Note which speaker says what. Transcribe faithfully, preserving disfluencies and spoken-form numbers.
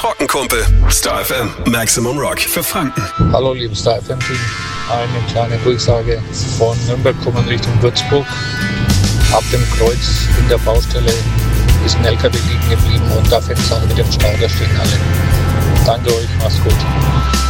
Speaker 1: Flo's Rockenkumpel. Star F M, Maximum Rock für Franken.
Speaker 2: Hallo liebes Star F M-Team, eine kleine Durchsage von Nürnberg kommen Richtung Würzburg. Ab dem Kreuz in der Baustelle ist ein L K W liegen geblieben und da fängt es auch mit dem Stau, da stehen alle. Danke euch, macht's gut.